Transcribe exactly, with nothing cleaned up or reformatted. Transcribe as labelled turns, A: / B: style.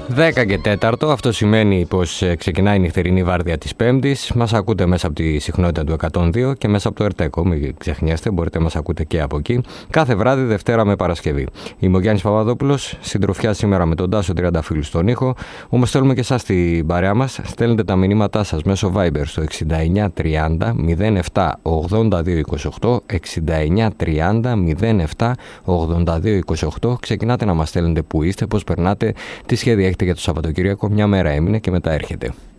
A: δέκα και τέσσερα, αυτό σημαίνει πως ξεκινάει η νυχτερινή βάρδια της Πέμπτης. Μας ακούτε μέσα από τη συχνότητα του εκατόν δύο και μέσα από το Ερτέκο. Μην ξεχνιέστε, μπορείτε να μας ακούτε και από εκεί. Κάθε βράδυ, Δευτέρα με Παρασκευή. Είμαι ο Γιάννης Παπαδόπουλος, συντροφιά σήμερα με τον Τάσο Τριανταφύλου στον ήχο. Όμως θέλουμε και εσάς την παρέα μας. Στέλνετε τα μηνύματά σας μέσω Viber στο εξήντα εννιά τριάντα μηδέν επτά ογδόντα δύο είκοσι οκτώ, εξήντα εννιά τριάντα μηδέν επτά ογδόντα δύο είκοσι οκτώ. Ξεκινάτε να μας στέλνετε που είστε, πώς περνάτε, τι σχέδια έχετε για το Σαββατοκύριακο. Μια μέρα έμεινε και μετά έρχεται.